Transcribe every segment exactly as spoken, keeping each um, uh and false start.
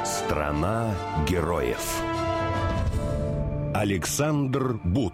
Страна героев. Александр Бут.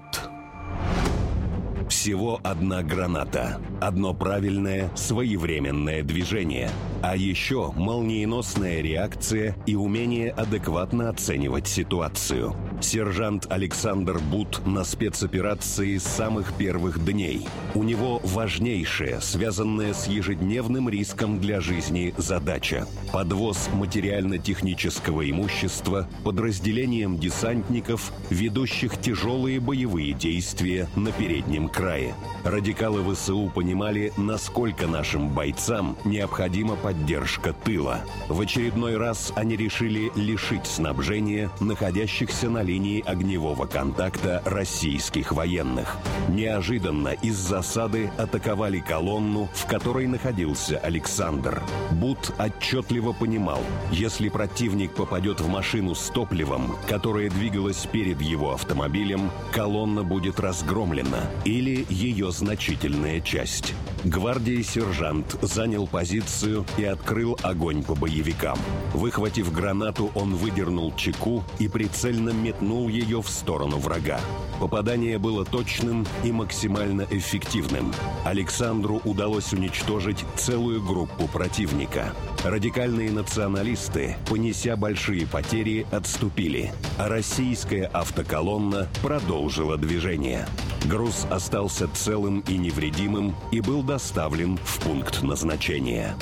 Всего одна граната, одно правильное, своевременное движение, а еще молниеносная реакция и умение адекватно оценивать ситуацию. Сержант Александр Бут на спецоперации с самых первых дней. У него важнейшая, связанная с ежедневным риском для жизни, задача – подвоз материально-технического имущества подразделениям десантников, ведущих тяжелые боевые действия на переднем крае. Радикалы ВСУ понимали, насколько нашим бойцам необходима поддержка тыла. В очередной раз они решили лишить снабжения находящихся на линии огневого контакта российских военных. Неожиданно из засады атаковали колонну, в которой находился Александр. Бут отчетливо понимал, если противник попадет в машину с топливом, которая двигалась перед его автомобилем, колонна будет разгромлена или ее значительная часть. Гвардии сержант занял позицию и открыл огонь по боевикам. Выхватив гранату, он выдернул чеку и прицельно метнул ее в сторону врага. Попадание было точным и максимально эффективным. Александру удалось уничтожить целую группу противника. Радикальные националисты, понеся большие потери, отступили, а российская автоколонна продолжила движение. Груз остался целым и невредимым и был доставлен в пункт назначения.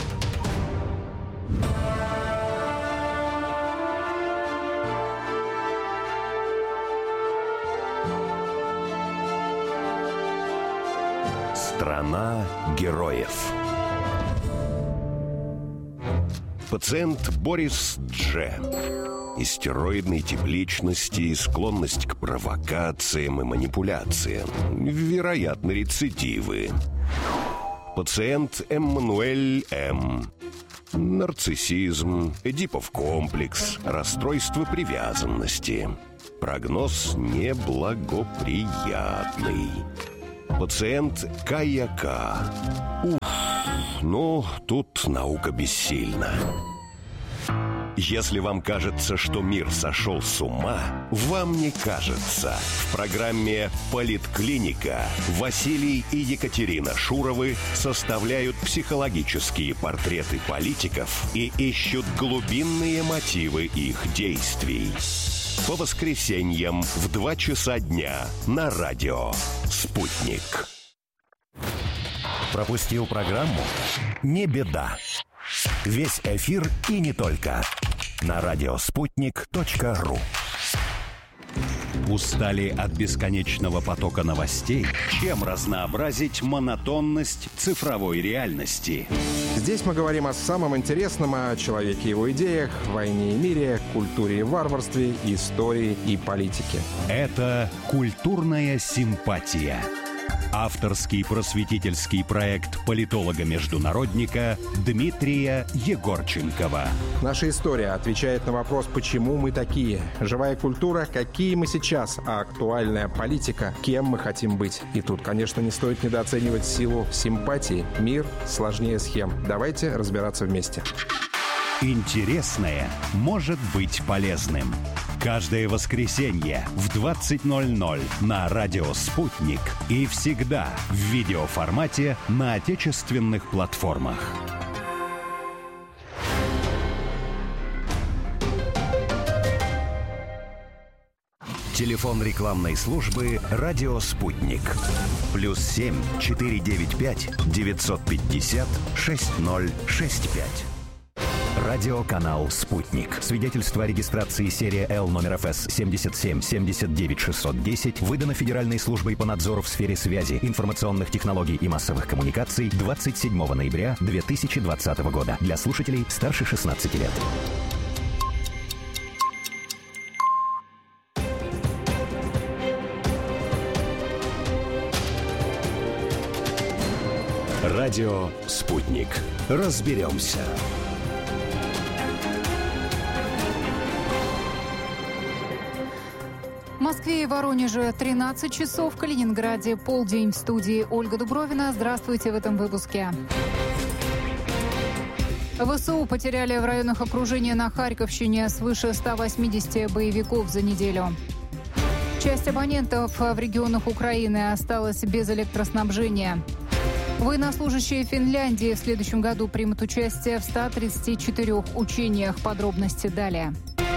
Страна героев. Пациент Борис Дж. Истероидной тепличности и склонность к провокациям и манипуляциям. Вероятно, рецидивы. Пациент Эммануэль М. Нарциссизм, Эдипов комплекс, расстройство привязанности. Прогноз неблагоприятный. Пациент Кая К. Уф, ну, тут наука бессильна. Если вам кажется, что мир сошел с ума, вам не кажется. В программе «Политклиника» Василий и Екатерина Шуровы составляют психологические портреты политиков и ищут глубинные мотивы их действий. По воскресеньям в два часа дня на радио «Спутник». Пропустил программу? Не беда. Весь эфир и не только. На радиоспутник точка ру. Устали от бесконечного потока новостей? Чем разнообразить монотонность цифровой реальности? Здесь мы говорим о самом интересном, о человеке и его идеях, войне и мире, культуре и варварстве, истории и политике. Это «Культурная симпатия». Авторский просветительский проект политолога-международника Дмитрия Егорченкова. Наша история отвечает на вопрос, почему мы такие. Живая культура, какие мы сейчас, а актуальная политика, кем мы хотим быть. И тут, конечно, не стоит недооценивать силу симпатии. Мир сложнее схем. Давайте разбираться вместе. Интересное может быть полезным. Каждое воскресенье в двадцать ноль ноль на радио «Спутник» и всегда в видеоформате на отечественных платформах. Телефон рекламной службы «Радио Спутник». Плюс семь четыре девять пять девятьсот пятьдесят шесть ноль шесть пять. Радиоканал «Спутник». Свидетельство о регистрации серия Л номер эф эс семьдесят семь семьдесят девять шестьсот десять выдано Федеральной службой по надзору в сфере связи, информационных технологий и массовых коммуникаций двадцать седьмого ноября две тысячи двадцатого года. Для слушателей старше шестнадцати лет. Радио «Спутник». Разберемся. В Москве и Воронеже тринадцать часов, в Калининграде полдень. В студии Ольга Дубровина. Здравствуйте в этом выпуске. ВСУ потеряли в районах окружения на Харьковщине свыше ста восьмидесяти боевиков за неделю. Часть абонентов в регионах Украины осталась без электроснабжения. Военнослужащие Финляндии в следующем году примут участие в ста тридцати четырёх учениях. Подробности далее.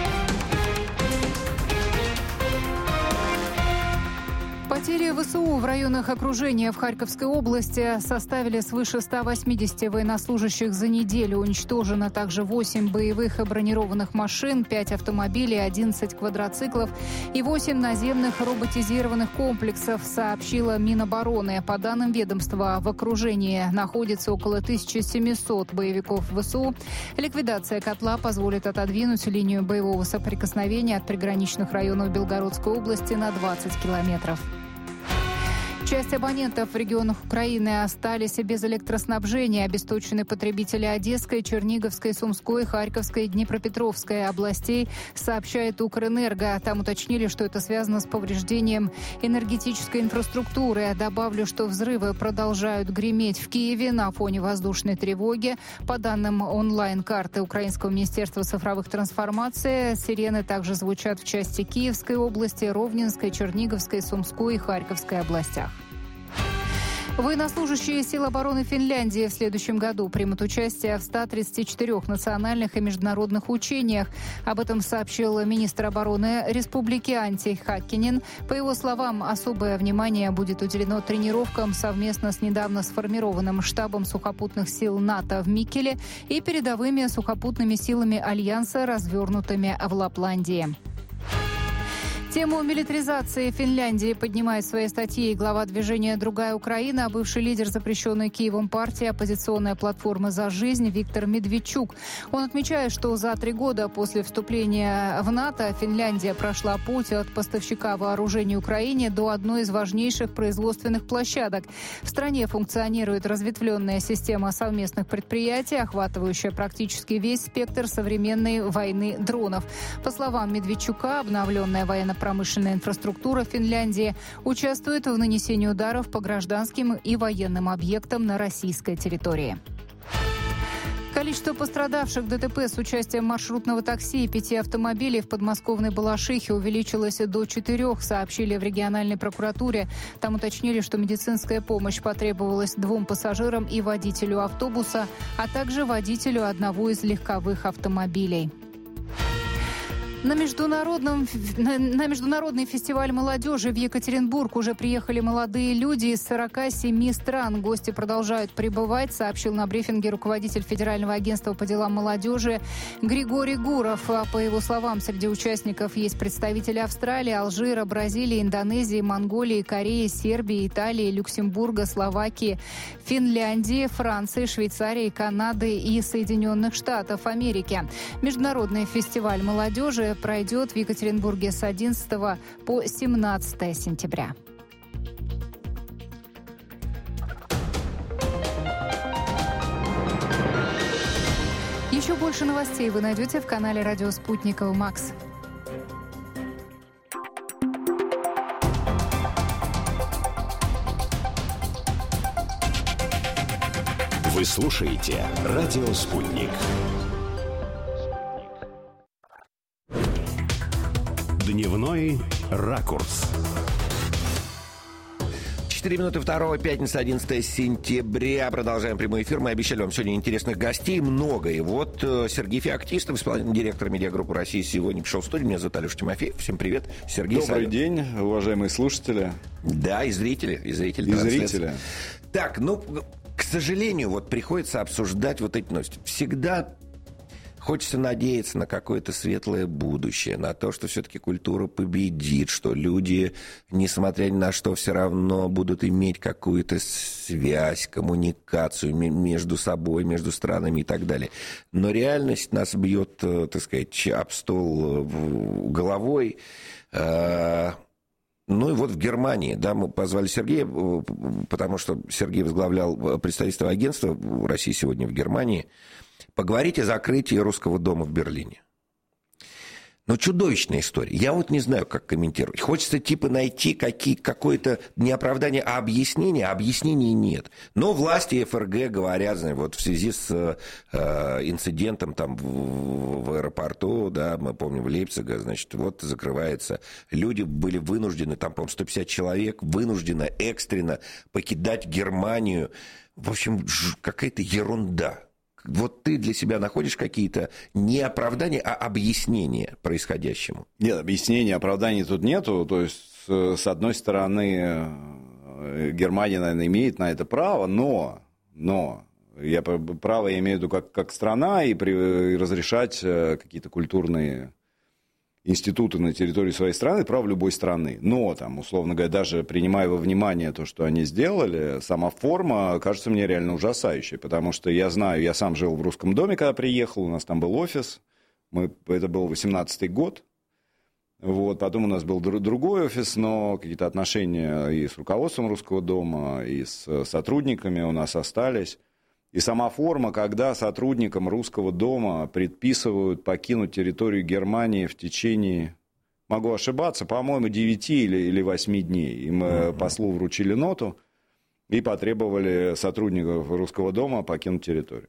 Потери ВСУ в районах окружения в Харьковской области составили свыше ста восьмидесяти военнослужащих за неделю. Уничтожено также восемь боевых и бронированных машин, пять автомобилей, одиннадцать квадроциклов и восемь наземных роботизированных комплексов, сообщила Минобороны. По данным ведомства, в окружении находится около тысячи семисот боевиков ВСУ. Ликвидация котла позволит отодвинуть линию боевого соприкосновения от приграничных районов Белгородской области на двадцать километров. Часть абонентов в регионах Украины остались без электроснабжения. Обесточены потребители Одесской, Черниговской, Сумской, Харьковской и Днепропетровской областей, сообщает Укрэнерго. Там уточнили, что это связано с повреждением энергетической инфраструктуры. Добавлю, что взрывы продолжают греметь в Киеве на фоне воздушной тревоги. По данным онлайн-карты Украинского министерства цифровых трансформаций, сирены также звучат в части Киевской области, Ровненской, Черниговской, Сумской и Харьковской областях. Военнослужащие сил обороны Финляндии в следующем году примут участие в ста тридцати четырёх национальных и международных учениях. Об этом сообщил министр обороны республики Анtti Häkkänen. По его словам, особое внимание будет уделено тренировкам совместно с недавно сформированным штабом сухопутных сил НАТО в Миккеле и передовыми сухопутными силами Альянса, развернутыми в Лапландии. Тему милитаризации Финляндии поднимает в своей статье глава движения «Другая Украина», бывший лидер запрещенной Киевом партии «Оппозиционная платформа за жизнь» Виктор Медведчук. Он отмечает, что за три года после вступления в НАТО Финляндия прошла путь от поставщика вооружений Украине до одной из важнейших производственных площадок. В стране функционирует разветвленная система совместных предприятий, охватывающая практически весь спектр современной войны дронов. По словам Медведчука, обновленная военно промышленная инфраструктура Финляндии участвует в нанесении ударов по гражданским и военным объектам на российской территории. Количество пострадавших в ДТП с участием маршрутного такси и пяти автомобилей в подмосковной Балашихе увеличилось до четырех, сообщили в региональной прокуратуре. Там уточнили, что медицинская помощь потребовалась двум пассажирам и водителю автобуса, а также водителю одного из легковых автомобилей. На, международном, на, на международный фестиваль молодежи в Екатеринбург уже приехали молодые люди из сорока семи стран. Гости продолжают прибывать, сообщил на брифинге руководитель Федерального агентства по делам молодежи Григорий Гуров. А по его словам, среди участников есть представители Австралии, Алжира, Бразилии, Индонезии, Монголии, Кореи, Сербии, Италии, Люксембурга, Словакии, Финляндии, Франции, Швейцарии, Канады и Соединенных Штатов Америки. Международный фестиваль молодежи пройдет в Екатеринбурге с одиннадцатого по семнадцатое сентября. Еще больше новостей вы найдете в канале «Радио Спутников Макс». Вы слушаете «Радио Спутник». Дневной ракурс. четыре минуты второго, пятница, одиннадцатое сентября. Продолжаем прямой эфир. Мы обещали вам сегодня интересных гостей. Много. И вот Сергей Феоктистов, исполнительный директор медиагруппы России, сегодня пришел в студию. Меня зовут Алеша Тимофеев. Всем привет. Сергей, добрый салют. день, уважаемые слушатели. Да, и зрители. И зрители. И зрители. Так, ну, к сожалению, вот приходится обсуждать вот эти новости. Всегда хочется надеяться на какое-то светлое будущее, на то, что все-таки культура победит, что люди, несмотря ни на что, все равно будут иметь какую-то связь, коммуникацию между собой, между странами и так далее. Но реальность нас бьет, так сказать, об стол головой. Ну и вот в Германии, да, мы позвали Сергея, потому что Сергей возглавлял представительство агентства России сегодня в Германии, поговорить о закрытии Русского дома в Берлине. Ну, чудовищная история. Я вот не знаю, как комментировать. Хочется типа найти какие, какое-то не оправдание, а объяснение. А объяснений нет. Но власти ФРГ говорят, вот в связи с э, инцидентом там в, в аэропорту, да, мы помним, в Лейпциге, значит, вот закрывается. Люди были вынуждены, там, по-моему, сто пятьдесят человек, вынуждены экстренно покидать Германию. В общем, какая-то ерунда. Вот ты для себя находишь какие-то не оправдания, а объяснения происходящему? Нет, объяснений, оправданий тут нету. То есть, с одной стороны, Германия, наверное, имеет на это право, но, но я право я имею в виду как, как страна и, при, и разрешать какие-то культурные институты на территории своей страны, право любой страны. Но, там, условно говоря, даже принимая во внимание то, что они сделали, сама форма кажется мне реально ужасающей, потому что я знаю, я сам жил в Русском доме, когда приехал, у нас там был офис, мы, это был восемнадцатый год, вот, потом у нас был другой офис, но какие-то отношения и с руководством Русского дома, и с сотрудниками у нас остались. И сама форма, когда сотрудникам Русского дома предписывают покинуть территорию Германии в течение, могу ошибаться, по-моему, девяти или, или восьми дней. Им uh-huh. послу вручили ноту и потребовали сотрудников Русского дома покинуть территорию.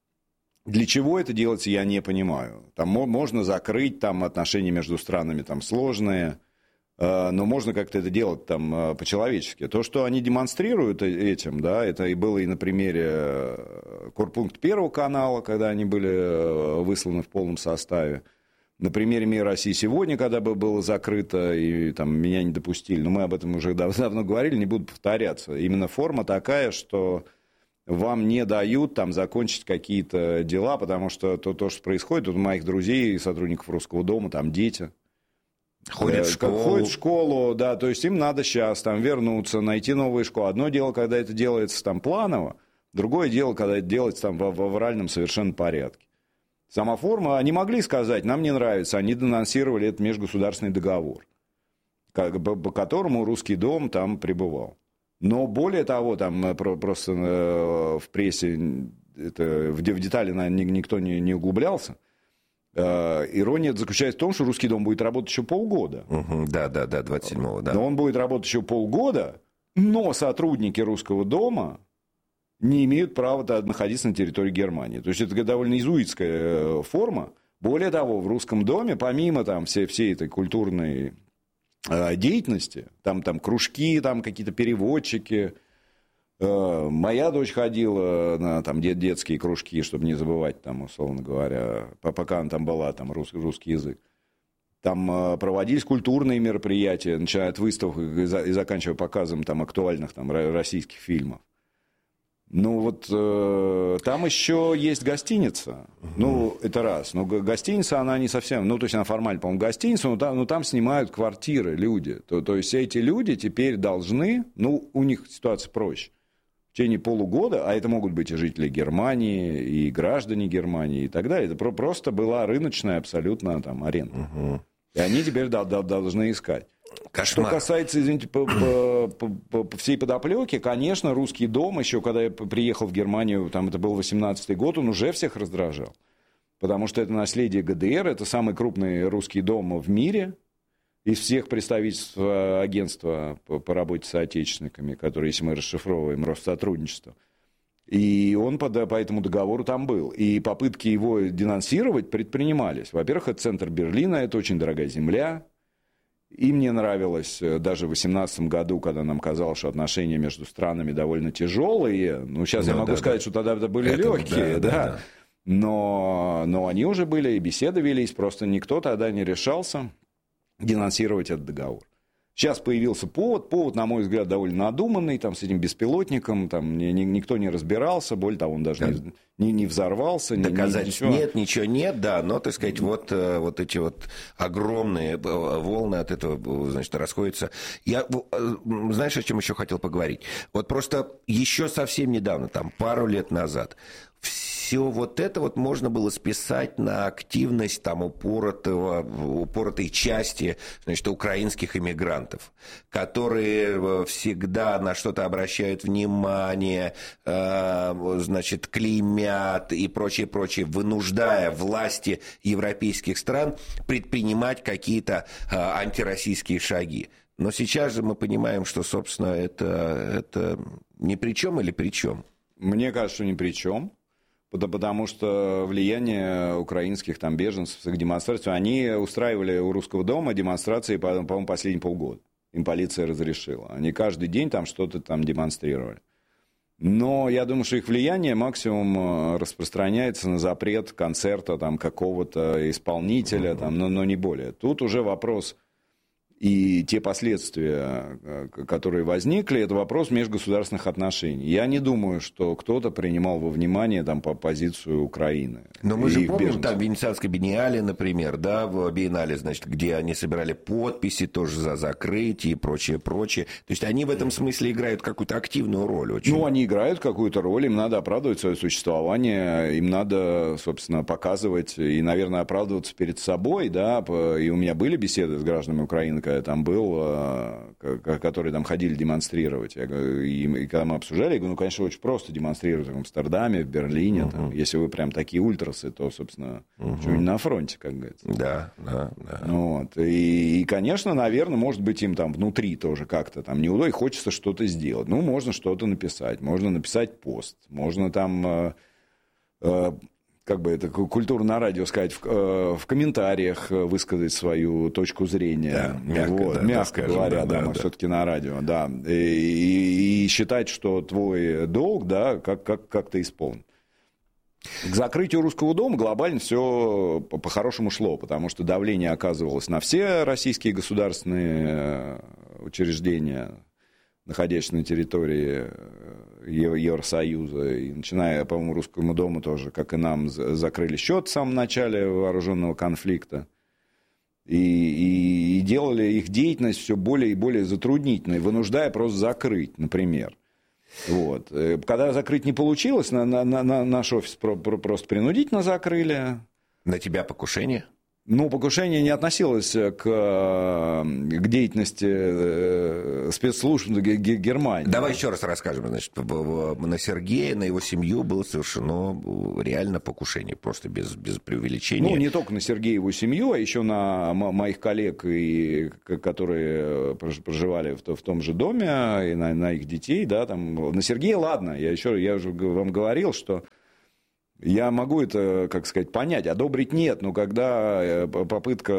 Для чего это делается, я не понимаю. Там можно закрыть, там отношения между странами там сложные, но можно как-то это делать там по-человечески. То, что они демонстрируют этим, да, это и было и на примере Корпункт Первого канала, когда они были высланы в полном составе. На примере «Мир России сегодня», когда бы было закрыто, и там меня не допустили. Но мы об этом уже давно говорили, не буду повторяться. Именно форма такая, что вам не дают там закончить какие-то дела, потому что то, то что происходит, у моих друзей и сотрудников Русского дома, там дети. Ходят в школу. Ходят в школу, да, то есть им надо сейчас там вернуться, найти новую школу. Одно дело, когда это делается там планово, другое дело, когда это делается там в, в авральном совершенно порядке. Сама форма, они могли сказать, нам не нравится, они денонсировали этот межгосударственный договор, как, по, по которому Русский дом там пребывал. Но более того, там просто э, в прессе это, в, в детали, наверное, никто не, не углублялся. Ирония заключается в том, что Русский дом будет работать еще полгода. Угу, да, да, да, двадцать седьмого, да. Но он будет работать еще полгода, но сотрудники Русского дома не имеют права находиться на территории Германии. То есть это довольно иезуитская форма. Более того, в Русском доме, помимо там, всей, всей этой культурной э, деятельности, там, там кружки, там какие-то переводчики. Моя дочь ходила на там, детские кружки, чтобы не забывать, там, условно говоря, пока она там была, там, рус, русский язык. Там проводились культурные мероприятия, начиная от выставок и заканчивая показом там, актуальных там, российских фильмов. Ну, вот э, там еще есть гостиница. Ну, это раз. Но гостиница, она не совсем... Ну, то есть она формально, по-моему, гостиница, но там, но там снимают квартиры люди. То, то есть эти люди теперь должны... Ну, у них ситуация проще. В течение полугода, а это могут быть и жители Германии, и граждане Германии, и так далее. Это просто была рыночная абсолютно там аренда. Угу. И они теперь должны искать. Кошмар. Что касается, извините, по, по, по, по всей подоплеке, конечно, Русский дом, еще когда я приехал в Германию, там это был восемнадцатый год, он уже всех раздражал. Потому что это наследие ГДР, это самый крупный русский дом в мире. Из всех представительств агентства по, по работе с соотечественниками, которые, если мы расшифровываем, Россотрудничество. И он по, по этому договору там был. И попытки его денонсировать предпринимались. Во-первых, это центр Берлина, это очень дорогая земля. И мне нравилось даже в две тысячи восемнадцатом году, когда нам казалось, что отношения между странами довольно тяжелые. Ну, сейчас ну, я могу да, сказать, да. что тогда это были это, легкие, да. да. да. Но, но они уже были, и беседы велись, просто никто тогда не решался денонсировать этот договор. Сейчас появился повод, повод, на мой взгляд, довольно надуманный, там, с этим беспилотником, там, ни, ни, никто не разбирался, более того, он даже да. не, не, не взорвался. Доказательств ни, ничего. нет, ничего нет, да, но, так сказать, вот, вот эти вот огромные волны от этого, значит, расходятся. Я, знаешь, о чем еще хотел поговорить? Вот просто еще совсем недавно, там, пару лет назад, все вот это вот можно было списать на активность там упоротого, упоротой части, значит, украинских иммигрантов, которые всегда на что-то обращают внимание, э, значит, клеймят и прочее, прочее, вынуждая власти европейских стран предпринимать какие-то э, антироссийские шаги. Но сейчас же мы понимаем, что, собственно, это, это ни при чем или при чем? Мне кажется, что ни при чем. Потому что влияние украинских там беженцев с их демонстрацией, они устраивали у Русского дома демонстрации, по-моему, последние полгода. Им полиция разрешила. Они каждый день там что-то там демонстрировали. Но я думаю, что их влияние максимум распространяется на запрет концерта там, какого-то исполнителя, там, но, но не более. Тут уже вопрос... И те последствия, которые возникли, это вопрос межгосударственных отношений. Я не думаю, что кто-то принимал во внимание там, по позицию Украины. Но мы же помним, беженцев. Там Венецианская биеннале, например, да, в биеннале, значит, где они собирали подписи тоже за закрытие и прочее, прочее. То есть они в этом смысле играют какую-то активную роль очень. Ну, они играют какую-то роль, им надо оправдывать свое существование, им надо, собственно, показывать и, наверное, оправдываться перед собой, да, и у меня были беседы с гражданами Украины, когда я там был, которые там ходили демонстрировать. Я, и, и когда мы обсуждали, я говорю, ну, конечно, очень просто демонстрировать в Амстердаме, в Берлине. Uh-huh. Там, если вы прям такие ультрасы, то, собственно, uh-huh. что-нибудь на фронте, как говорится. Да, да, да. Вот. И, и, конечно, наверное, может быть, им там внутри тоже как-то там неудобно, и хочется что-то сделать. Ну, можно что-то написать, можно написать пост, можно там... Э, э, как бы это культура на радио сказать, в, э, в комментариях высказать свою точку зрения. Да, мягко, вот, да, мягко скажем, говоря, да, да, да, мы да. все-таки на радио, да. И, и, и считать, что твой долг, да, как, как, как-то исполнен. К закрытию Русского дома глобально все по-хорошему шло, потому что давление оказывалось на все российские государственные учреждения, находящиеся на территории Евросоюза, и начиная, по-моему, Русскому дому тоже, как и нам, закрыли счет в самом начале вооруженного конфликта, и, и, и делали их деятельность все более и более затруднительной, вынуждая просто закрыть, например. Вот. Когда закрыть не получилось, на, на, на, наш офис про, про, просто принудительно закрыли. На тебя покушение? Ну, покушение не относилось к, к деятельности спецслужб Германии. Давай еще раз расскажем. Значит, на Сергея, на его семью было совершено реально покушение, просто без, без преувеличения. Ну, не только на Сергея и его семью, а еще на моих коллег, и, которые проживали в, в том же доме, и на, на их детей. Да, там. На Сергея, ладно, я, еще, я уже вам говорил, что... Я могу это, как сказать, понять, одобрить нет, но когда попытка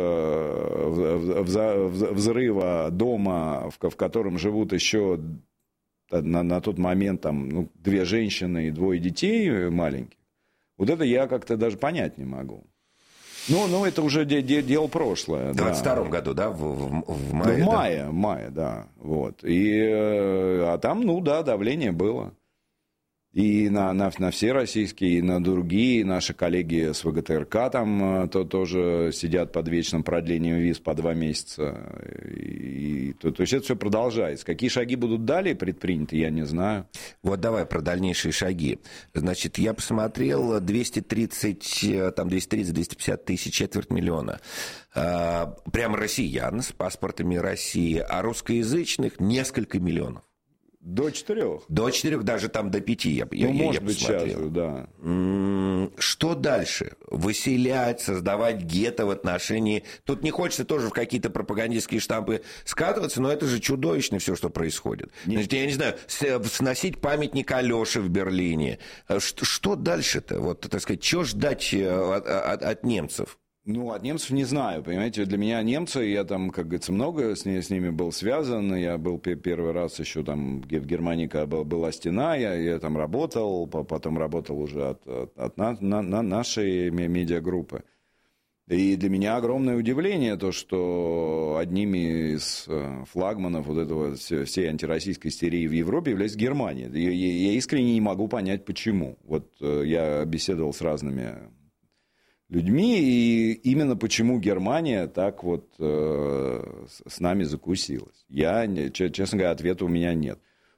взрыва дома, в котором живут еще на, на тот момент там, ну, две женщины и двое детей маленьких, вот это я как-то даже понять не могу. Ну, ну это уже де- де- дело прошлое. В двадцать втором году, да, в, в, в мае? В мае, да? В мае, да. Вот. И, а там, ну да, давление было. И на, на, на все российские, и на другие. Наши коллеги с ВГТРК там то, тоже сидят под вечным продлением виз по два месяца. И, и, то, то есть это все продолжается. Какие шаги будут далее предприняты, я не знаю. Вот давай про дальнейшие шаги. Значит, я посмотрел, двести тридцать, там двести тридцать - двести пятьдесят тысяч, четверть миллиона. А, прямо россиян с паспортами России, а русскоязычных несколько миллионов. До четырех. До четырех, даже там до пяти, я, ну, я, может я быть, посмотрел. сейчас, да. Что дальше? Выселять, создавать гетто в отношении... Тут не хочется тоже в какие-то пропагандистские штампы скатываться, но это же чудовищно все, что происходит. Значит, я не знаю, сносить памятник Алёше в Берлине. Что, что дальше-то? Вот, так сказать, что ждать от, от, от немцев? Ну, от немцев не знаю, понимаете, для меня немцы, я там, как говорится, много с, не, с ними был связан, я был первый раз еще там в Германии, когда была, была стена, я, я там работал, потом работал уже от, от, от на, на, на нашей медиагруппы. И для меня огромное удивление то, что одними из флагманов вот этого всей антироссийской истерии в Европе является Германия. Я, я искренне не могу понять, почему. Вот я беседовал с разными людьми, и именно почему Германия так вот э, с нами закусилась. Я, честно говоря, ответа у меня нет.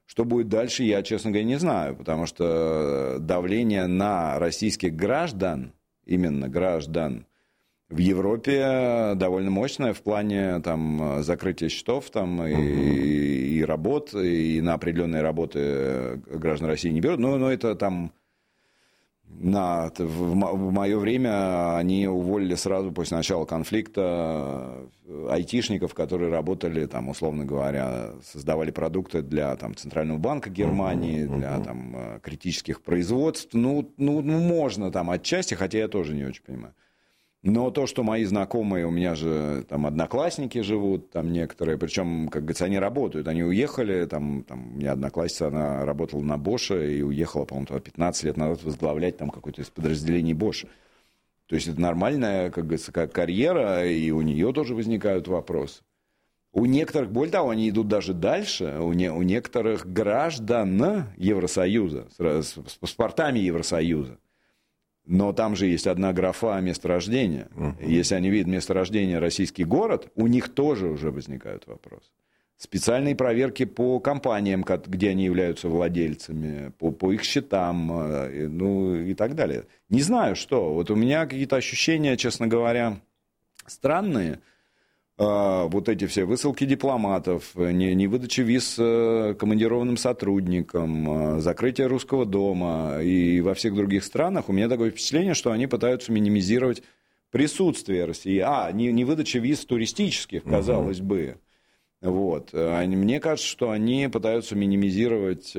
Что будет дальше, я, честно говоря, не знаю, потому что давление на российских граждан, именно граждан, в Европе довольно мощное в плане там, закрытия счетов там, и, и работ, и на определенные работы граждан России не берут. Но, но это там на, в, в мое время они уволили сразу после начала конфликта айтишников, которые работали, там, условно говоря, создавали продукты для там, Центрального банка Германии, для там, критических производств. Ну, ну, ну, можно там отчасти, хотя я тоже не очень понимаю. Но то, что мои знакомые, у меня же там одноклассники живут, там некоторые, причем, как говорится, они работают, они уехали, там, там у меня одноклассница, она работала на Боше и уехала, по-моему, пятнадцать лет назад возглавлять там какое-то из подразделений Боша. То есть это нормальная, как говорится, карьера, и у нее тоже возникают вопросы. У некоторых, более того, они идут даже дальше, у, не, у некоторых граждан Евросоюза, с, с паспортами Евросоюза. Но там же есть одна графа месторождения. Uh-huh. Если они видят месторождение российский город, у них тоже уже возникают вопросы. Специальные проверки по компаниям, где они являются владельцами, по, по их счетам, ну и так далее. Не знаю, что. Вот у меня какие-то ощущения, честно говоря, странные. Вот эти все высылки дипломатов, не, не выдача виз командированным сотрудникам, закрытие Русского дома и во всех других странах, у меня такое впечатление, что они пытаются минимизировать присутствие России. А, не, не выдача виз туристических, казалось uh-huh. бы. Вот. Мне кажется, что они пытаются минимизировать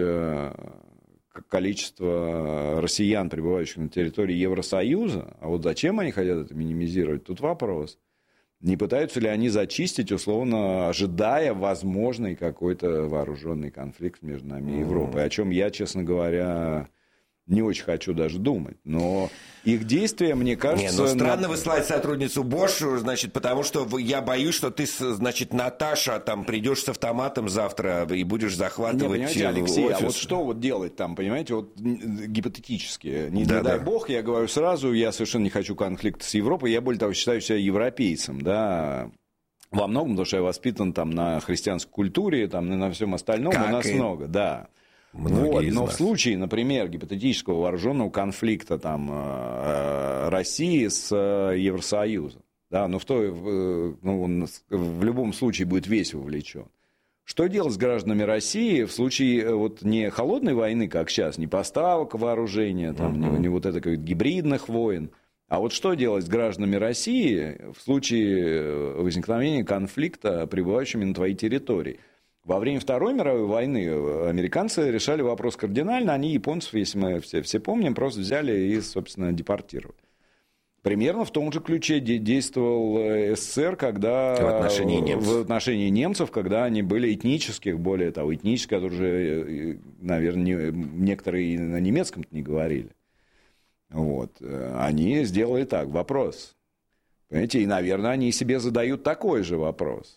количество россиян, пребывающих на территории Евросоюза. А вот зачем они хотят это минимизировать, тут вопрос. Не пытаются ли они зачистить, условно, ожидая возможный какой-то вооруженный конфликт между нами и Европой, о чем я, честно говоря, не очень хочу даже думать. Но их действия, мне кажется... Не, ну странно на... выслать сотрудницу Бош, значит, потому что я боюсь, что ты, значит, Наташа, там, придешь с автоматом завтра и будешь захватывать... Не, понимаете, Алексей, офис. А вот что вот делать там, понимаете, вот гипотетически, не, да, не дай да. бог, я говорю сразу, я совершенно не хочу конфликта с Европой, я, более того, считаю себя европейцем, да, во многом, потому что я воспитан там на христианской культуре, там, на всем остальном, как у нас и... много, да. Вот, но нас. В случае, например, гипотетического вооруженного конфликта там, России с Евросоюзом, да, ну, в, той, ну, он в любом случае будет весь вовлечен. Что делать с гражданами России в случае вот, не холодной войны, как сейчас, не поставок вооружения, там, uh-huh. не, не вот это, как, гибридных войн, а вот что делать с гражданами России в случае возникновения конфликта, пребывающими на твоей территории? Во время Второй мировой войны американцы решали вопрос кардинально, они японцев, если мы все, все помним, просто взяли и, собственно, депортировали. Примерно в том же ключе действовал СССР, когда в отношении немцев, в отношении немцев, когда они были этнических, более того, этнических, которые уже, наверное, некоторые и на немецком не говорили. Вот. Они сделали так, вопрос. Понимаете, и, наверное, они себе задают такой же вопрос.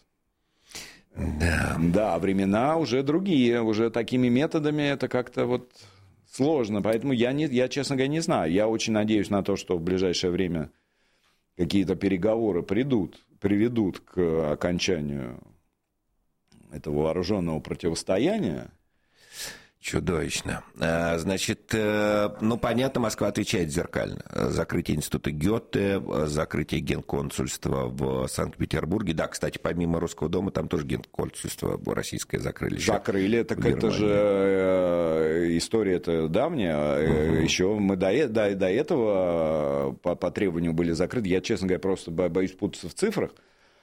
Да. Да, времена уже другие, уже такими методами это как-то вот сложно, поэтому я, не, я, честно говоря, не знаю. Я очень надеюсь на то, что в ближайшее время какие-то переговоры придут, приведут к окончанию этого вооруженного противостояния. Чудовищно. Значит, ну, понятно, Москва отвечает зеркально. Закрытие института Гёте, закрытие генконсульства в Санкт-Петербурге. Да, кстати, помимо Русского дома, там тоже генконсульство российское закрыли. Закрыли, так это же история-то давняя. Угу. Еще мы до, до, до этого по, по требованию были закрыты. Я, честно говоря, просто боюсь путаться в цифрах.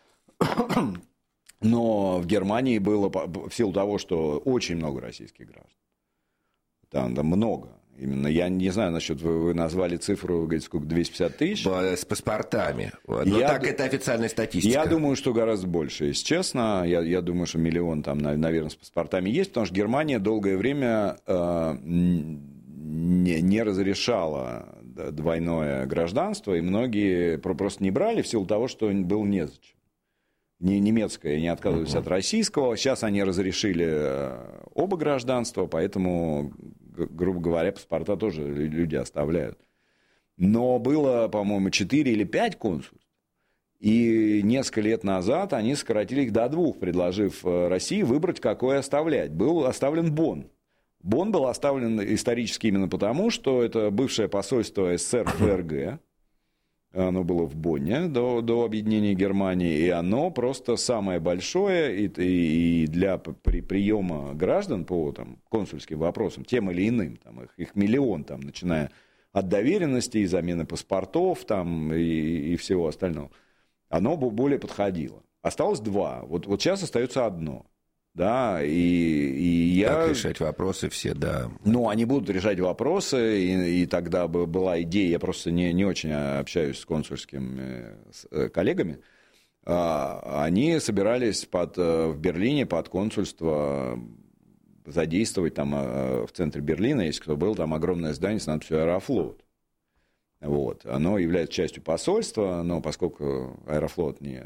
Но в Германии было, в силу того, что очень много российских граждан. Там, там много. Именно, я не знаю, насчет, вы, вы назвали цифру, вы говорите, сколько, двести пятьдесят тысяч? С паспортами. Но я, так это официальная статистика. Я думаю, что гораздо больше, если честно. Я, я думаю, что миллион там, наверное, с паспортами есть, потому что Германия долгое время э, не, не разрешала двойное гражданство, и многие просто не брали в силу того, что было незачем. Не немецкое, не отказывались uh-huh. от российского. Сейчас они разрешили оба гражданства, поэтому, грубо говоря, паспорта тоже люди оставляют. Но было, по-моему, четыре или пять консульств. И несколько лет назад они сократили их до двух, предложив России выбрать, какой оставлять. Был оставлен Бонн. Бонн был оставлен исторически именно потому, что это бывшее посольство СССР в ФРГ. Оно было в Бонне до, до объединения Германии, и оно просто самое большое, и, и, и для при, приема граждан по там, консульским вопросам, тем или иным, там, их, их миллион, там, начиная от доверенности, замены паспортов там, и, и всего остального, оно более подходило. Осталось два, вот, вот сейчас остается одно. Да, и, и я... Как решать вопросы все, да. Ну, они будут решать вопросы, и, и тогда бы была идея, я просто не, не очень общаюсь с консульскими с коллегами, а, они собирались под, в Берлине под консульство задействовать там в центре Берлина, если кто был, там огромное здание с надписью «Аэрофлот». Вот. Оно является частью посольства, но поскольку Аэрофлот не,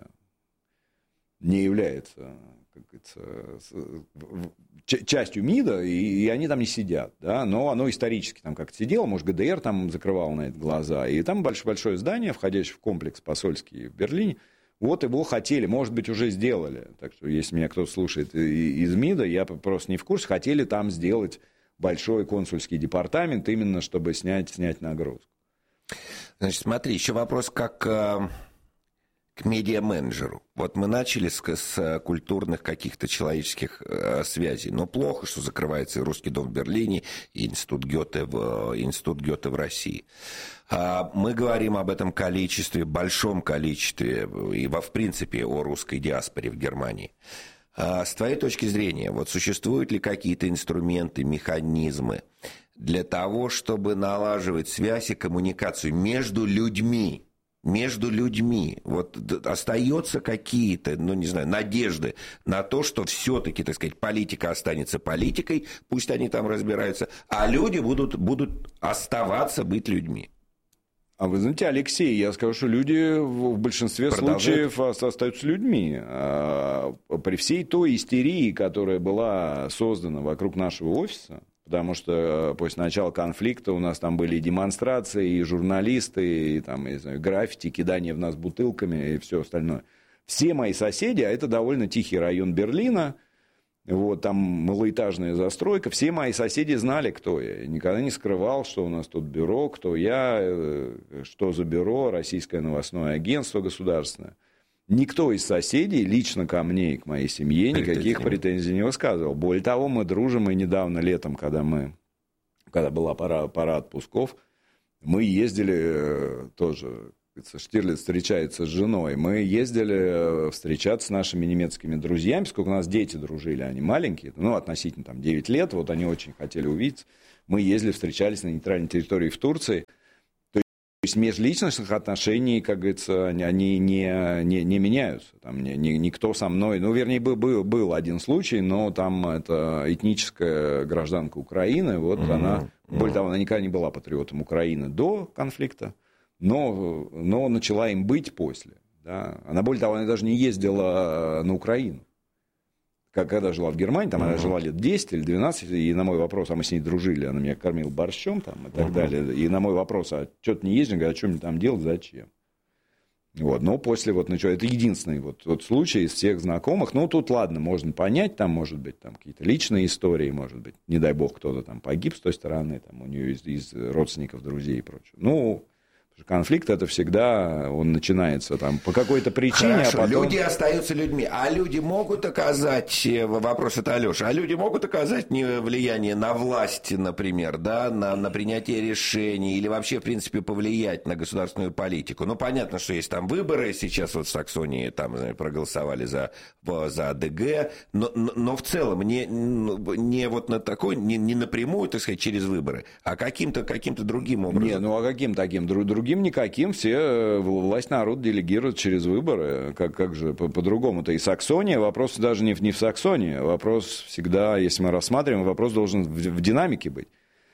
не является... как говорится, частью МИДа, и, и они там не сидят, да, но оно исторически там как-то сидело, может, ГДР там закрывал на это глаза, и там большое-большое здание, входящее в комплекс посольский в Берлине, вот его хотели, может быть, уже сделали, так что, если меня кто-то слушает из МИДа, я просто не в курсе, хотели там сделать большой консульский департамент, именно чтобы снять, снять нагрузку. Значит, смотри, еще вопрос, как... к медиа-менеджеру. Вот мы начали с, с культурных каких-то человеческих э, связей. Но плохо, что закрывается и Русский дом в Берлине, и Институт Гёте в, Институт Гёте в России. А мы говорим об этом количестве, большом количестве, и во, в принципе о русской диаспоре в Германии. А с твоей точки зрения, вот существуют ли какие-то инструменты, механизмы для того, чтобы налаживать связь и коммуникацию между людьми, между людьми, вот остаются какие-то, ну, не знаю, надежды на то, что все-таки, так сказать, политика останется политикой, пусть они там разбираются, а люди будут, будут оставаться быть людьми. А вы знаете, Алексей, я скажу, что люди в большинстве случаев остаются людьми. При всей той истерии, которая была создана вокруг нашего офиса, потому что после начала конфликта у нас там были и демонстрации, и журналисты, и там, я знаю, граффити, кидание в нас бутылками и все остальное. Все мои соседи, а это довольно тихий район Берлина, вот, там малоэтажная застройка, все мои соседи знали, кто я. Я никогда не скрывал, что у нас тут бюро, кто я, что за бюро, Российское новостное агентство государственное. Никто из соседей лично ко мне и к моей семье никаких претензий, претензий не высказывал. Более того, мы дружим, и недавно летом, когда, мы, когда была пора, пора отпусков, мы ездили тоже, Штирлиц встречается с женой, мы ездили встречаться с нашими немецкими друзьями, сколько у нас дети дружили, они маленькие, ну, относительно там девять лет, вот они очень хотели увидеть. Мы ездили, встречались на нейтральной территории в Турции. То есть межличностных отношений, как говорится, они не, не, не меняются. Там не, не, никто со мной... Ну, вернее, был, был, был один случай, но там это этническая гражданка Украины. Вот mm-hmm. она... Mm-hmm. Более того, она никогда не была патриотом Украины до конфликта, но, но начала им быть после. Да. Она, более того, она даже не ездила на Украину. Когда жила в Германии, там uh-huh. она жила лет десять или двенадцать, и на мой вопрос, а мы с ней дружили, она меня кормила борщом там, и так uh-huh. далее, и на мой вопрос, а что ты не ездишь, говорят, а что мне там делать, зачем? Вот, но после вот, начала, это единственный вот, вот случай из всех знакомых, ну, тут, ладно, можно понять, там, может быть, там какие-то личные истории, может быть, не дай бог, кто-то там погиб с той стороны, там, у нее из, из родственников, друзей и прочее. Ну, конфликт это всегда, он начинается там по какой-то причине. Хорошо, а потом... люди остаются людьми. А люди могут оказать, вопрос это Алеша, а люди могут оказать влияние на власть, например, да, на, на принятие решений или вообще, в принципе, повлиять на государственную политику? Ну, понятно, что есть там выборы, сейчас вот в Саксонии там, знаете, проголосовали за, за АДГ, но, но, но в целом не, не вот на такой, не, не напрямую, так сказать, через выборы, а каким-то, каким-то другим образом. Не, ну а каким таким? Другим никаким, все власть народ делегирует через выборы. Как, как же по- по-другому-то? И Саксония, вопрос даже не в, не в Саксонии. Вопрос всегда, если мы рассматриваем, вопрос должен в, в динамике быть.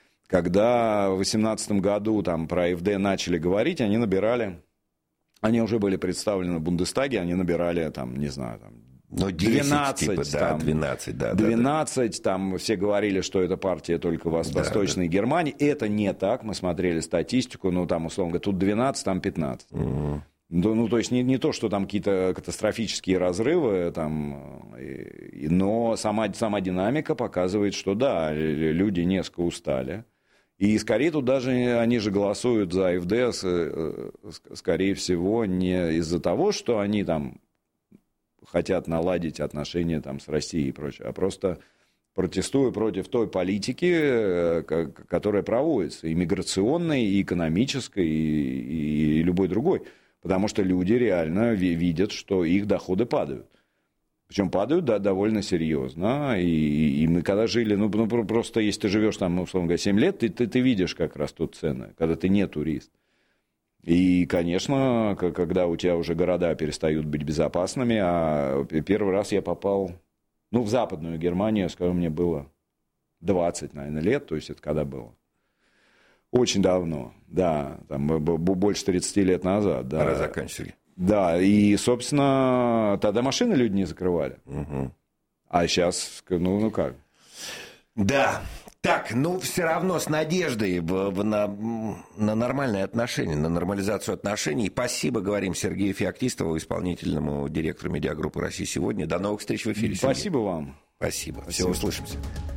Когда в две тысячи восемнадцатом году там, про АфД начали говорить, они набирали, они уже были представлены в Бундестаге, они набирали, там, не знаю, там, ну, десять, двенадцать, типа, да, там, двенадцать, да, двенадцать, да, там все говорили, что это партия только в Восточной да, Германии. Это не так, мы смотрели статистику, ну, там, условно говоря, тут двенадцать, там пятнадцать. Угу. Ну, ну, то есть не, не то, что там какие-то катастрофические разрывы, там, и, но сама, сама динамика показывает, что да, люди несколько устали. И скорее тут даже они же голосуют за АфД, скорее всего, не из-за того, что они там хотят наладить отношения там, с Россией и прочее, а просто протестуя против той политики, которая проводится, и миграционной, и экономической, и, и любой другой. Потому что люди реально видят, что их доходы падают. Причем падают, да, довольно серьезно. И, и мы когда жили, ну, ну просто если ты живешь там, условно говоря, семь лет, ты, ты, ты видишь как раз тут цены, когда ты не турист. И, конечно, когда у тебя уже города перестают быть безопасными, а первый раз я попал, ну, в Западную Германию, скажем, мне было двадцать, наверное, лет, то есть это когда было? Очень давно, да, там больше тридцати лет назад. Да. Пора заканчивать. Да, и, собственно, тогда машины люди не закрывали. Угу. А сейчас, ну, ну как? Да, так, ну, все равно с надеждой в, в, на, на нормальные отношения, на нормализацию отношений. Спасибо, говорим Сергею Феоктистову, исполнительному директору медиагруппы «Россия сегодня». До новых встреч в эфире, Сергей. Спасибо вам. Спасибо. Спасибо. Все, услышимся.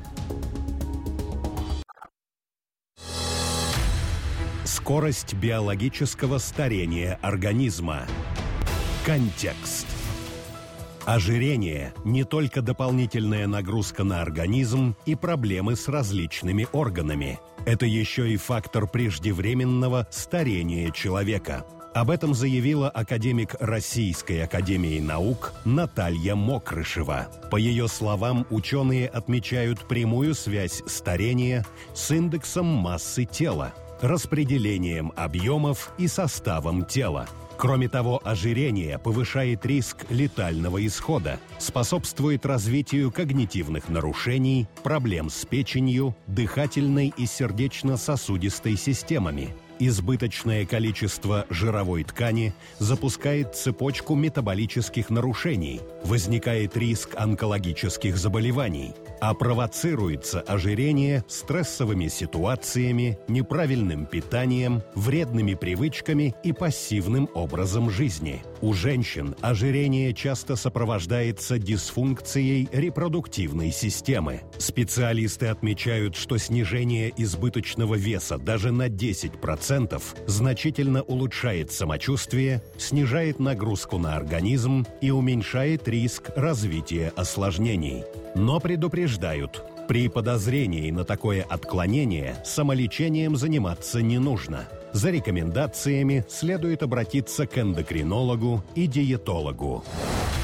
Скорость биологического старения организма. Контекст. Ожирение – не только дополнительная нагрузка на организм и проблемы с различными органами. Это еще и фактор преждевременного старения человека. Об этом заявила академик Российской академии наук Наталья Мокрышева. По ее словам, ученые отмечают прямую связь старения с индексом массы тела, распределением объемов и составом тела. Кроме того, ожирение повышает риск летального исхода, способствует развитию когнитивных нарушений, проблем с печенью, дыхательной и сердечно-сосудистой системами. Избыточное количество жировой ткани запускает цепочку метаболических нарушений, возникает риск онкологических заболеваний, а провоцируется ожирение стрессовыми ситуациями, неправильным питанием, вредными привычками и пассивным образом жизни. У женщин ожирение часто сопровождается дисфункцией репродуктивной системы. Специалисты отмечают, что снижение избыточного веса даже на десять процентов значительно улучшает самочувствие, снижает нагрузку на организм и уменьшает риск развития осложнений. Но предупреждают, при подозрении на такое отклонение самолечением заниматься не нужно. За рекомендациями следует обратиться к эндокринологу и диетологу.